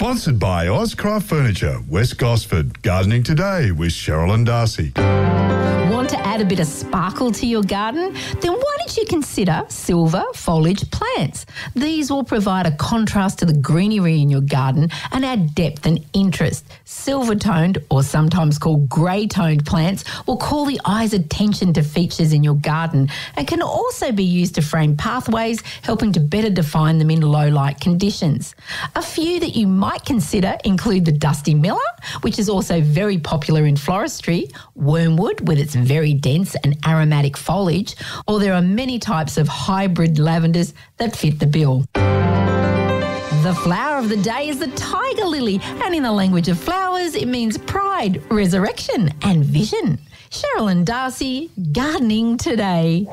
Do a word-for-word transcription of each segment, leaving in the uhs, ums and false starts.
Sponsored by Ozcraft Furniture, West Gosford. Gardening Today with Cheryl and Darcy. Want to add a bit of sparkle to your garden? Then why don't you consider silver foliage plants? These will provide a contrast to the greenery in your garden and add depth and interest. Silver-toned, or sometimes called grey-toned plants, will call the eye's attention to features in your garden and can also be used to frame pathways, helping to better define them in low-light conditions. A few that you might consider include the Dusty Miller, which is also very popular in floristry, wormwood with its very dense and aromatic foliage, or there are many types of hybrid lavenders that fit the bill. The flower of the day is the tiger lily, and in the language of flowers, it means pride, resurrection and vision. Cheryl and Darcy, Gardening Today.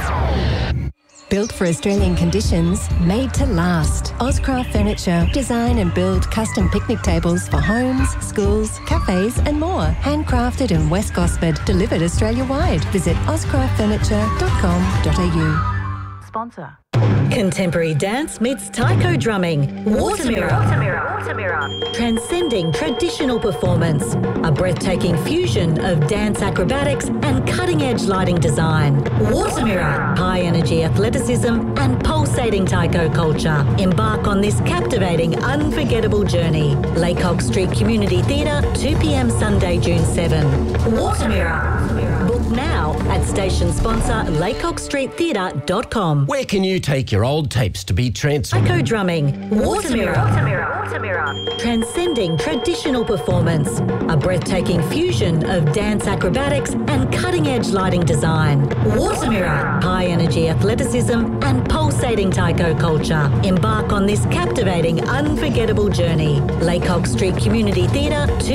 Built for Australian conditions, made to last. Ozcraft Furniture. Design and build custom picnic tables for homes, schools, cafes and more. Handcrafted in West Gosford. Delivered Australia-wide. Visit ozcraft furniture dot com dot a u. Sponsor. Contemporary dance meets taiko drumming. Water Mirror. Water Mirror. Water Mirror. Transcending traditional performance. A breathtaking fusion of dance acrobatics and cutting-edge lighting design. Water Mirror. High-energy athleticism and pulsating taiko culture. Embark on this captivating, unforgettable journey. Laycock Street Community Theatre, two p m Sunday, June seventh. Water Mirror. Book now at station sponsor laycock street theatre dot com. Where can you take your old tapes to be transferred? Taiko drumming. Water Mirror. Water Mirror. Water Mirror. Transcending traditional performance. A breathtaking fusion of dance acrobatics and cutting-edge lighting design. Water Mirror. High-energy athleticism and pulsating taiko culture. Embark on this captivating, unforgettable journey. Laycock Street Community Theatre, two